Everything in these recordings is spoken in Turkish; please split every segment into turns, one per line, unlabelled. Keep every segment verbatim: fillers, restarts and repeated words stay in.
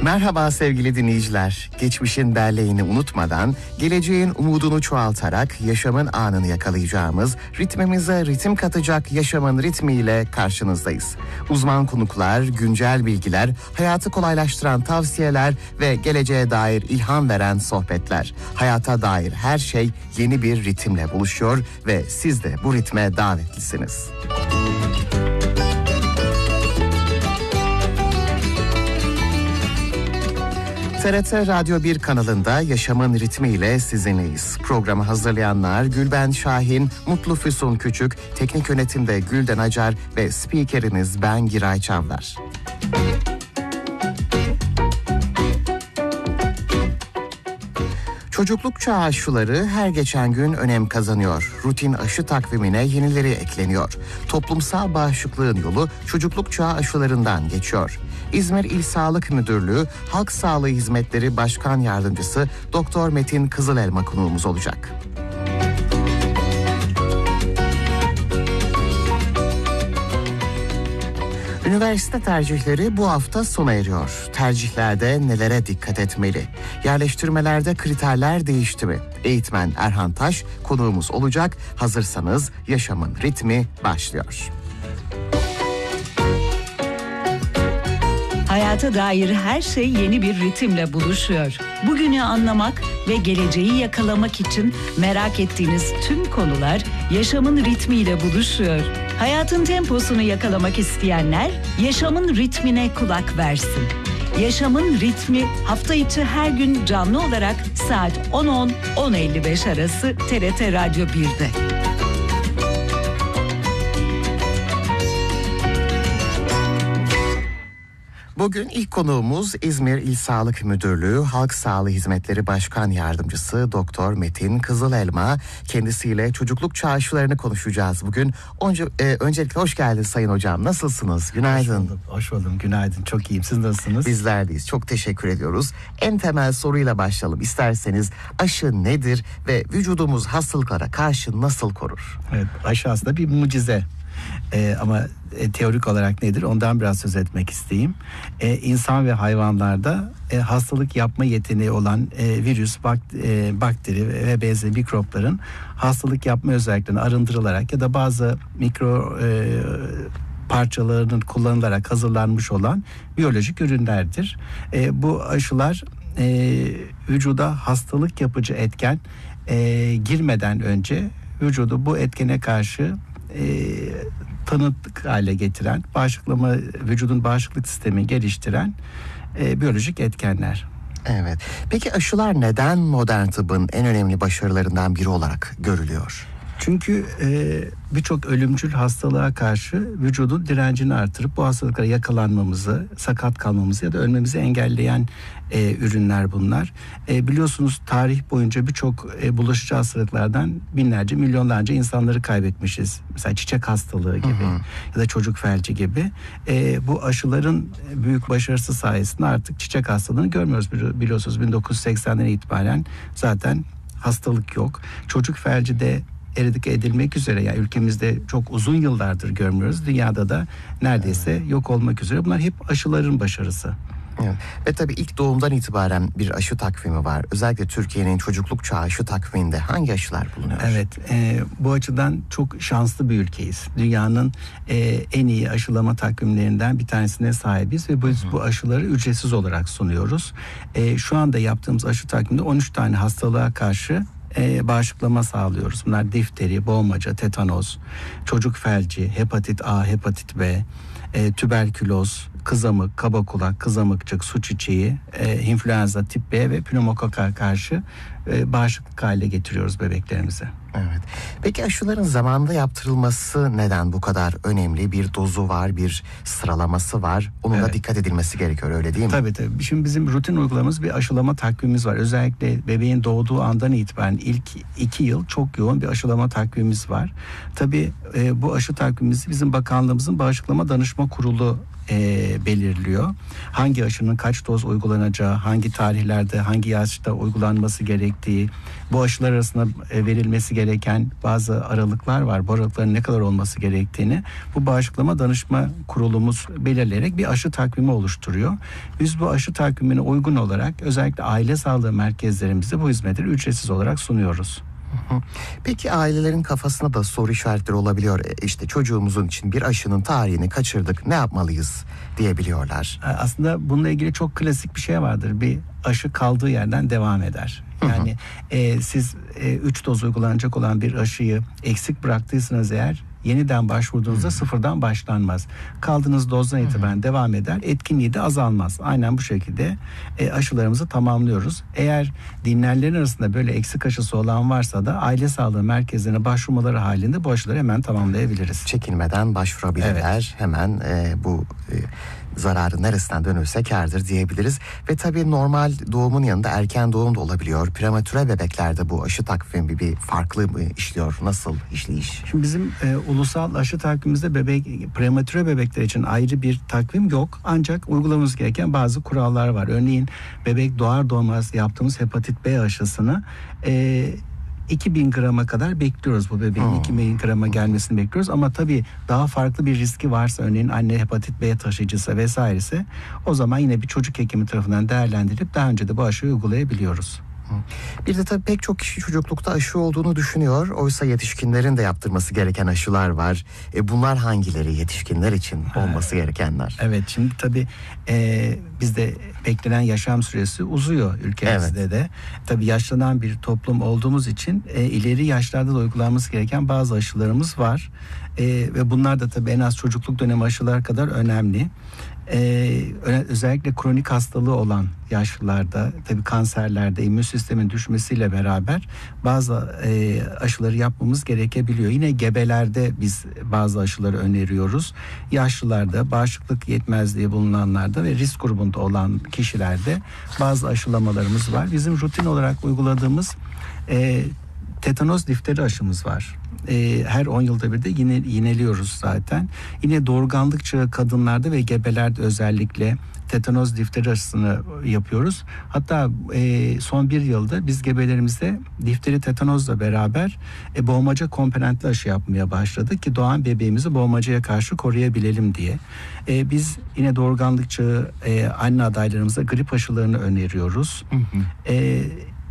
Merhaba sevgili dinleyiciler. Geçmişin belleğini unutmadan, geleceğin umudunu çoğaltarak yaşamın anını yakalayacağımız, ritmimize ritim katacak yaşamın ritmiyle karşınızdayız. Uzman konuklar, güncel bilgiler, hayatı kolaylaştıran tavsiyeler ve geleceğe dair ilham veren sohbetler. Hayata dair her şey yeni bir ritimle buluşuyor ve siz de bu ritme davetlisiniz. T R T Radyo bir kanalında Yaşamın Ritmiyle sizinleyiz. Programı hazırlayanlar Gülben Şahin, Mutlu Füsun Küçük, teknik yönetimde Gülden Acar ve spikeriniz ben Giray Çavdar. Çocukluk çağı aşıları her geçen gün önem kazanıyor. Rutin aşı takvimine yenileri ekleniyor. Toplumsal bağışıklığın yolu çocukluk çağı aşılarından geçiyor. İzmir İl Sağlık Müdürlüğü Halk Sağlığı Hizmetleri Başkan Yardımcısı Doktor Metin Kızılelma konuğumuz olacak. Üniversite tercihleri bu hafta sona eriyor. Tercihlerde nelere dikkat etmeli? Yerleştirmelerde kriterler değişti mi? Eğitmen Erhan Taş konuğumuz olacak. Hazırsanız Yaşamın Ritmi başlıyor.
Hayata dair her şey yeni bir ritimle buluşuyor. Bugünü anlamak ve geleceği yakalamak için merak ettiğiniz tüm konular yaşamın ritmiyle buluşuyor. Hayatın temposunu yakalamak isteyenler yaşamın ritmine kulak versin. Yaşamın ritmi hafta içi her gün canlı olarak saat on on on elli beş arası T R T Radyo bir'de.
Bugün ilk konuğumuz İzmir İl Sağlık Müdürlüğü Halk Sağlığı Hizmetleri Başkan Yardımcısı Doktor Metin Kızılelma. Kendisiyle çocukluk çağı aşılarını konuşacağız bugün. Önce, e, öncelikle hoş geldiniz Sayın Hocam. Nasılsınız? Günaydın.
Hoş buldum, hoş buldum. Günaydın. Çok iyiyim. Siz nasılsınız?
Bizler deyiz. Çok teşekkür ediyoruz. En temel soruyla başlayalım. İsterseniz aşı nedir ve vücudumuz hastalıklara karşı nasıl korur?
Evet, aşı aslında bir mucize. Ee, ama e, teorik olarak nedir? Ondan biraz söz etmek isteyeyim. Ee, insan ve hayvanlarda e, hastalık yapma yeteneği olan e, virüs, bakt, e, bakteri ve benzeri mikropların hastalık yapma özelliklerini arındırılarak ya da bazı mikro e, parçalarının kullanılarak hazırlanmış olan biyolojik ürünlerdir. E, bu aşılar e, vücuda hastalık yapıcı etken e, girmeden önce vücudu bu etkene karşı E, tanıklık hale getiren, bağışıklama, vücudun bağışıklık sistemini geliştiren e, biyolojik etkenler.
Evet. Peki aşılar neden modern tıbbın en önemli başarılarından biri olarak görülüyor?
Çünkü e, birçok ölümcül hastalığa karşı vücudun direncini artırıp bu hastalıklara yakalanmamızı, sakat kalmamızı ya da ölmemizi engelleyen e, ürünler bunlar. E, biliyorsunuz tarih boyunca birçok e, bulaşıcı hastalıklardan binlerce, milyonlarca insanları kaybetmişiz. Mesela çiçek hastalığı gibi, hı hı, ya da çocuk felci gibi. E, bu aşıların büyük başarısı sayesinde artık çiçek hastalığını görmüyoruz. Biliyorsunuz bin dokuz yüz seksenden itibaren zaten hastalık yok. Çocuk felci de eradike edilmek üzere, yani ülkemizde çok uzun yıllardır görmüyoruz. Dünyada da neredeyse evet. yok olmak üzere. Bunlar hep aşıların başarısı.
Evet. Ve tabii ilk doğumdan itibaren bir aşı takvimi var. Özellikle Türkiye'nin çocukluk çağı aşı takviminde hangi aşılar bulunuyor?
Evet, e, bu açıdan çok şanslı bir ülkeyiz. Dünyanın e, en iyi aşılama takvimlerinden bir tanesine sahibiz ve bu, bu aşıları ücretsiz olarak sunuyoruz. E, şu anda yaptığımız aşı takviminde on üç tane hastalığa karşı E, bağışıklama sağlıyoruz. Bunlar difteri, boğmaca, tetanoz, çocuk felci, hepatit A, hepatit B, e, tüberküloz, kızamık, kaba kulak, kızamıkçık, su çiçeği, e, influenza tip B ve pneumokoka karşı e, bağışıklık haline getiriyoruz bebeklerimize.
Evet. Peki aşıların zamanında yaptırılması neden bu kadar önemli? Bir dozu var, bir sıralaması var. Onun evet. da dikkat edilmesi gerekiyor, öyle değil mi?
Tabii tabii. Şimdi bizim rutin uygulamamız bir aşılama takvimimiz var. Özellikle bebeğin doğduğu andan itibaren ilk iki yıl çok yoğun bir aşılama takvimimiz var. Tabii e, bu aşı takvimimizi bizim bakanlığımızın bağışıklama danışma kurulu e, belirliyor. Hangi aşının kaç doz uygulanacağı, hangi tarihlerde, hangi yaşta uygulanması gerektiği, bu aşılar arasında e, verilmesi gereken bazı aralıklar var. Bu aralıkların ne kadar olması gerektiğini bu bağışıklama danışma kurulumuz belirleyerek bir aşı takvimi oluşturuyor. Biz bu aşı takvimine uygun olarak özellikle aile sağlığı merkezlerimizde bu hizmetleri ücretsiz olarak sunuyoruz.
Peki ailelerin kafasında da soru işaretleri olabiliyor. E, İşte çocuğumuzun için bir aşının tarihini kaçırdık, ne yapmalıyız diyebiliyorlar.
Aslında bununla ilgili çok klasik bir şey vardır. Bir aşı kaldığı yerden devam eder. Yani e, siz üç e, doz uygulanacak olan bir aşıyı eksik bıraktıysanız eğer yeniden başvurduğunuzda hmm. sıfırdan başlanmaz. Kaldığınız dozdan itibaren hmm. devam eder. Etkinliği de azalmaz. Aynen bu şekilde e, aşılarımızı tamamlıyoruz. Eğer dinleyenlerin arasında böyle eksik aşısı olan varsa da aile sağlığı merkezlerine başvurmaları halinde bu aşıları hemen tamamlayabiliriz.
Çekinmeden başvurabilirler. Evet. Hemen e, bu e, zararı neresinden dönülse kârdır diyebiliriz. Ve tabii normal doğumun yanında erken doğum da olabiliyor. Prematüre bebeklerde bu aşı takvimi bir, bir farklı mı işliyor? Nasıl işleyiş?
Şimdi bizim e, ulusal aşı takvimimizde bebek prematüre bebekler için ayrı bir takvim yok. Ancak uygulamamız gereken bazı kurallar var. Örneğin bebek doğar doğmaz yaptığımız hepatit B aşısını e, iki bin grama kadar bekliyoruz, bu bebeğin hmm. iki bin grama gelmesini bekliyoruz. Ama tabii daha farklı bir riski varsa, örneğin anne hepatit B taşıyıcısı vesairese, o zaman yine bir çocuk hekimi tarafından değerlendirilip daha önce de bu aşıyı uygulayabiliyoruz.
Bir de tabii pek çok kişi çocuklukta aşı olduğunu düşünüyor. Oysa yetişkinlerin de yaptırması gereken aşılar var. E bunlar hangileri yetişkinler için olması gerekenler?
Evet, şimdi tabii e, bizde beklenen yaşam süresi uzuyor ülkemizde evet. de. Tabii yaşlanan bir toplum olduğumuz için e, ileri yaşlarda da uygulanması gereken bazı aşılarımız var. E, ve bunlar da tabii en az çocukluk dönemi aşılar kadar önemli. Ee, özellikle kronik hastalığı olan yaşlılarda, tabii kanserlerde immün sistemin düşmesiyle beraber bazı e, aşıları yapmamız gerekebiliyor. Yine gebelerde biz bazı aşıları öneriyoruz. Yaşlılarda, bağışıklık yetmezliği bulunanlarda ve risk grubunda olan kişilerde bazı aşılamalarımız var. Bizim rutin olarak uyguladığımız e, tetanoz difteri aşımız var. Ee, her on yılda bir de yine yineliyoruz zaten. Yine doğurganlık çağı kadınlarda ve gebelerde özellikle tetanoz difteri aşısını yapıyoruz. Hatta e, son bir yılda biz gebelerimizde difteri tetanozla beraber e, boğmaca komponentli aşı yapmaya başladık ki doğan bebeğimizi boğmacaya karşı koruyabilelim diye. E, biz yine doğurganlık çağı e, anne adaylarımıza grip aşılarını öneriyoruz. Hı hı. E,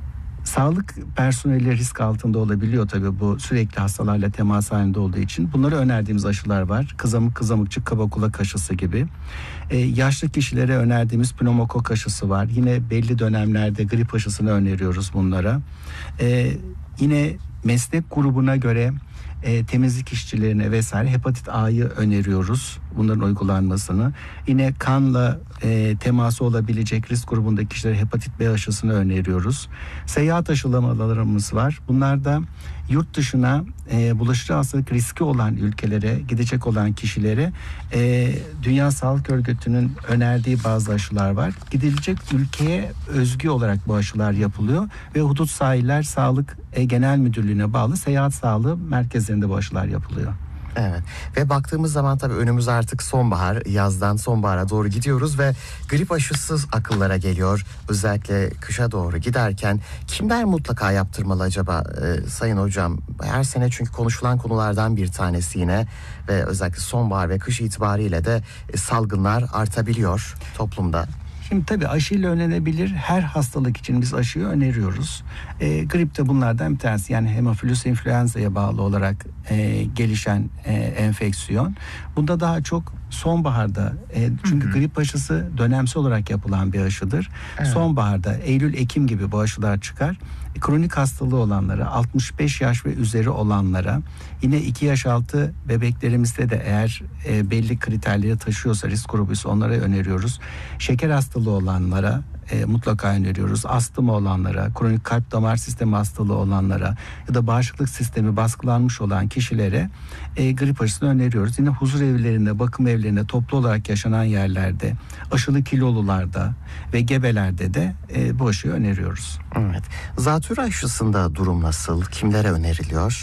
Sağlık personeli risk altında olabiliyor tabii, bu sürekli hastalarla temas halinde olduğu için. Bunları önerdiğimiz aşılar var. Kızamık, kızamıkçık, kaba kulak aşısı gibi. Ee, yaşlı kişilere önerdiğimiz pneumokok aşısı var. Yine belli dönemlerde grip aşısını öneriyoruz bunlara. Ee, yine meslek grubuna göre E, temizlik işçilerine vesaire hepatit A'yı öneriyoruz, bunların uygulanmasını. Yine kanla e, teması olabilecek risk grubundaki kişilere hepatit B aşısını öneriyoruz. Seyahat aşılamalarımız var. Bunlar da yurt dışına e, bulaşıcı hastalık riski olan ülkelere gidecek olan kişilere e, Dünya Sağlık Örgütü'nün önerdiği bazı aşılar var. Gidilecek ülkeye özgü olarak bu aşılar yapılıyor ve Hudut Sahiller Sağlık e, Genel Müdürlüğü'ne bağlı seyahat sağlığı merkezlerinde bu aşılar yapılıyor.
Evet, ve baktığımız zaman tabii önümüz artık sonbahar, yazdan sonbahara doğru gidiyoruz ve grip aşısız akıllara geliyor. Özellikle kışa doğru giderken kimler mutlaka yaptırmalı acaba ee, Sayın Hocam? Her sene çünkü konuşulan konulardan bir tanesi yine ve özellikle sonbahar ve kış itibariyle de e, salgınlar artabiliyor toplumda.
Şimdi tabii aşıyla önlenebilir her hastalık için biz aşıyı öneriyoruz. E, grip de bunlardan bir tanesi. Yani hemofilus influenza'ya bağlı olarak e, gelişen e, enfeksiyon. Bunda daha çok sonbaharda, e, çünkü hı hı. grip aşısı dönemsel olarak yapılan bir aşıdır. Evet. Sonbaharda Eylül-Ekim gibi bu aşılar çıkar. E, kronik hastalığı olanlara, altmış beş yaş ve üzeri olanlara, yine iki yaş altı bebeklerimizde de eğer e, belli kriterleri taşıyorsa, risk grubuysa onlara öneriyoruz. Şeker hastalığı olanlara E, mutlaka öneriyoruz. Astım olanlara, kronik kalp damar sistemi hastalığı olanlara ya da bağışıklık sistemi baskılanmış olan kişilere e, grip aşısını öneriyoruz. Yine huzur evlerinde, bakım evlerinde, toplu olarak yaşanan yerlerde, aşılı kilolularda ve gebelerde de e, bu aşıyı öneriyoruz.
Evet. Zatürre aşısında durum nasıl? Kimlere öneriliyor?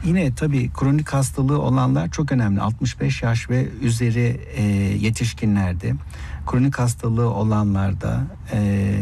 Yine tabii kronik hastalığı olanlar çok önemli. altmış beş yaş ve üzeri e, yetişkinlerde, kronik hastalığı olanlarda, e,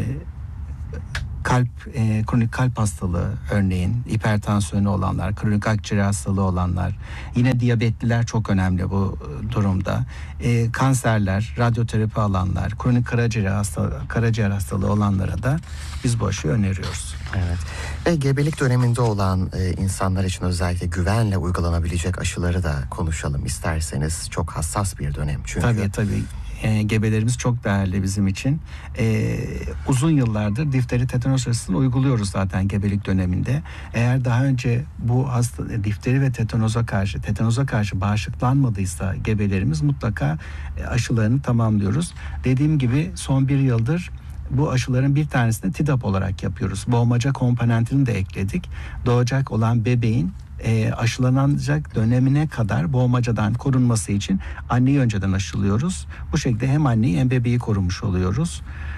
kalp e, kronik kalp hastalığı örneğin, hipertansiyonu olanlar, kronik akciğer hastalığı olanlar, yine diyabetliler çok önemli bu durumda. E, kanserler, radyoterapi alanlar, kronik karaciğer hastalığı, karaciğer hastalığı olanlara da biz bu aşıyı öneriyoruz.
Evet. Ve gebelik döneminde olan e, insanlar için özellikle güvenle uygulanabilecek aşıları da konuşalım isterseniz. Çok hassas bir dönem çünkü.
Tabii tabii. E, gebelerimiz çok değerli bizim için. E, uzun yıllardır difteri, tetanoz aşısını uyguluyoruz zaten gebelik döneminde. Eğer daha önce bu hasta difteri ve tetanoza karşı, tetanoza karşı bağışıklanmadıysa gebelerimiz mutlaka e, aşılarını tamamlıyoruz. Dediğim gibi son bir yıldır bu aşıların bir tanesini T D A P olarak yapıyoruz. Boğmaca komponentini de ekledik. Doğacak olan bebeğin e, aşılanacak dönemine kadar boğmacadan korunması için anneyi önceden aşılıyoruz. Bu şekilde hem anneyi hem bebeği korumuş oluyoruz.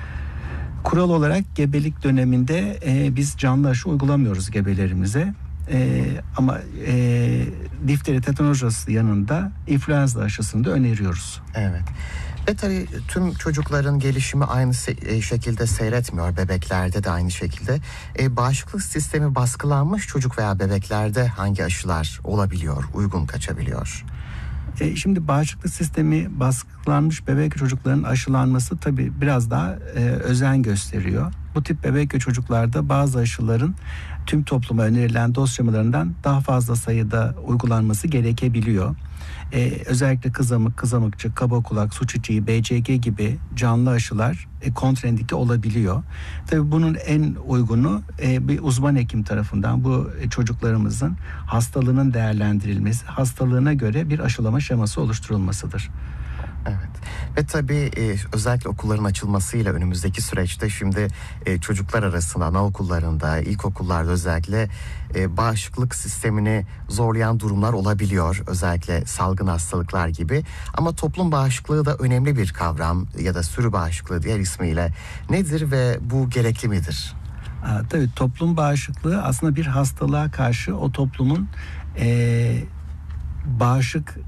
Kural olarak gebelik döneminde e, biz canlı aşı uygulamıyoruz gebelerimize. E, ama e, difteri, tetanoz aşısı yanında influenza aşısını da öneriyoruz.
Evet. Ve tabii tüm çocukların gelişimi aynı se- şekilde seyretmiyor. Bebeklerde de aynı şekilde. E, bağışıklık sistemi baskılanmış çocuk veya bebeklerde hangi aşılar olabiliyor, uygun kaçabiliyor?
E, şimdi bağışıklık sistemi baskılanmış bebek çocukların aşılanması tabii biraz daha e, özen gösteriyor. Bu tip bebek ve çocuklarda bazı aşıların tüm topluma önerilen doz şemalarından daha fazla sayıda uygulanması gerekebiliyor. Ee, özellikle kızamık, kızamıkçı, kaba kulak, su çiçeği, B C G gibi canlı aşılar e, kontraindike olabiliyor. Tabii bunun en uygunu e, bir uzman hekim tarafından bu e, çocuklarımızın hastalığının değerlendirilmesi, hastalığına göre bir aşılama şeması oluşturulmasıdır.
Evet. Ve tabii e, özellikle okulların açılmasıyla önümüzdeki süreçte şimdi e, çocuklar arasında, anaokullarında, ilkokullarda özellikle e, bağışıklık sistemini zorlayan durumlar olabiliyor. Özellikle salgın hastalıklar gibi. Ama toplum bağışıklığı da önemli bir kavram ya da sürü bağışıklığı diğer ismiyle. Nedir ve bu gerekli midir?
Aa, tabii toplum bağışıklığı aslında bir hastalığa karşı o toplumun e, bağışık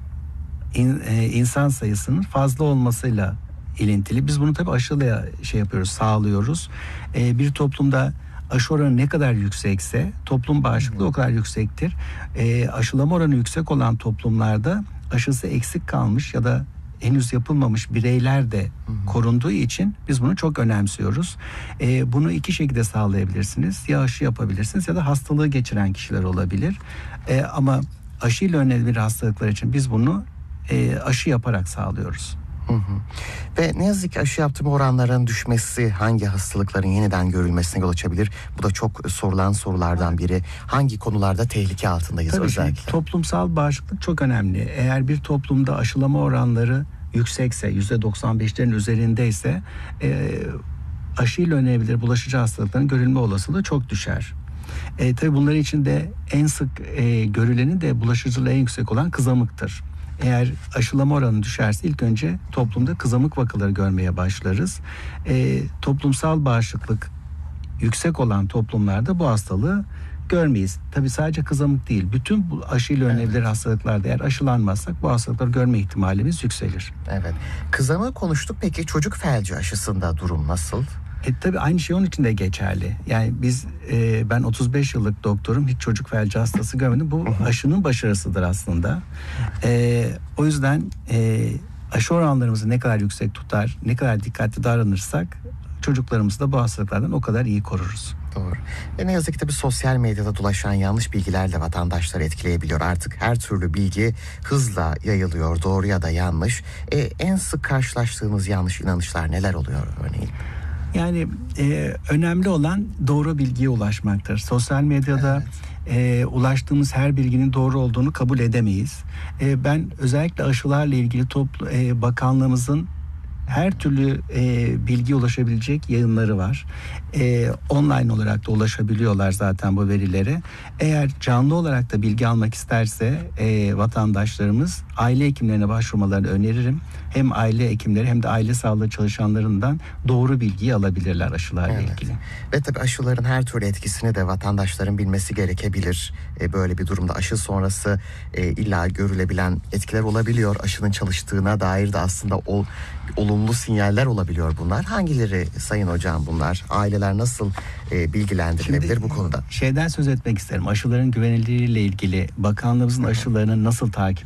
İn, e, insan sayısının fazla olmasıyla ilintili. Biz bunu tabii aşıyla şey yapıyoruz, sağlıyoruz. E, bir toplumda aşı oranı ne kadar yüksekse toplum bağışıklığı o kadar yüksektir. E, aşılama oranı yüksek olan toplumlarda aşısı eksik kalmış ya da henüz yapılmamış bireyler de korunduğu için biz bunu çok önemsiyoruz. E, bunu iki şekilde sağlayabilirsiniz. Ya aşı yapabilirsiniz ya da hastalığı geçiren kişiler olabilir. E, ama aşıyla önerilir hastalıklar için biz bunu E, aşı yaparak sağlıyoruz.
Hı hı. Ve ne yazık ki aşı yaptırma oranlarının düşmesi hangi hastalıkların yeniden görülmesine yol açabilir? Bu da çok sorulan sorulardan biri. Hangi konularda tehlike altındayız
Tabii
özellikle?
Ki, toplumsal bağışıklık çok önemli. Eğer bir toplumda aşılama oranları yüksekse, yüzde doksan beşlerin üzerindeyse e, aşıyla önlenebilir bulaşıcı hastalıkların görülme olasılığı çok düşer. E, tabii bunların içinde en sık e, görüleni de bulaşıcılığı en yüksek olan kızamıktır. Eğer aşılama oranı düşerse ilk önce toplumda kızamık vakaları görmeye başlarız. E, toplumsal bağışıklık yüksek olan toplumlarda bu hastalığı görmeyiz. Tabii sadece kızamık değil, bütün bu aşıyla önlenebilir evet. hastalıklarda eğer aşılanmazsak bu hastalıkları görme ihtimalimiz yükselir.
Evet. Kızamığı konuştuk. Peki çocuk felci aşısında durum nasıl?
E, tabii aynı şey onun için de geçerli. Yani biz e, ben otuz beş yıllık doktorum, hiç çocuk felci hastası görmedim. Bu aşının başarısıdır aslında. E, o yüzden e, aşı oranlarımızı ne kadar yüksek tutar, ne kadar dikkatli davranırsak çocuklarımızı da bu hastalıklardan o kadar iyi koruruz.
Doğru. Ve ne yazık ki tabii sosyal medyada dolaşan yanlış bilgilerle vatandaşları etkileyebiliyor. Artık her türlü bilgi hızla yayılıyor, doğru ya da yanlış. E, en sık karşılaştığınız yanlış inanışlar neler oluyor örneğin?
Yani e, önemli olan doğru bilgiye ulaşmaktır. Sosyal medyada evet. e, ulaştığımız her bilginin doğru olduğunu kabul edemeyiz. E, ben özellikle aşılarla ilgili toplu, e, bakanlığımızın her türlü e, bilgi ulaşabilecek yayınları var. E, online olarak da ulaşabiliyorlar zaten bu verilere. Eğer canlı olarak da bilgi almak isterse e, vatandaşlarımız aile hekimlerine başvurmalarını öneririm. Hem aile hekimleri hem de aile sağlığı çalışanlarından doğru bilgiyi alabilirler aşılarla
Evet.
ilgili.
Ve tabii aşıların her türlü etkisini de vatandaşların bilmesi gerekebilir. E, böyle bir durumda aşı sonrası e, illa görülebilen etkiler olabiliyor. Aşının çalıştığına dair de aslında o olumlu sinyaller olabiliyor bunlar. Hangileri Sayın Hocam bunlar? Aileler nasıl e, bilgilendirilebilir
Şimdi,
bu konuda?
Şeyden söz etmek isterim. Aşıların güvenilirliğiyle ilgili bakanlığımızın aşılarını nasıl takip